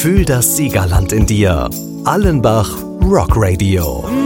Fühl das Siegerland in dir. Allenbach Rock Radio.